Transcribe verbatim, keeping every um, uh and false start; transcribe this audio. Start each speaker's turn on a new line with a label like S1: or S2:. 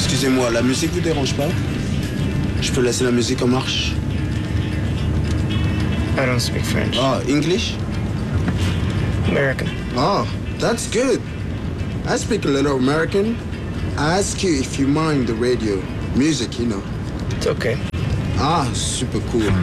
S1: Excusez-moi, la musique vous dérange pas? Je peux laisser la musique en marche?
S2: I don't speak French.
S1: Ah, English?
S2: American.
S1: Oh, that's good. I speak a little American. I ask you if you mind the radio. Music, you know.
S2: It's okay.
S1: Ah, super cool.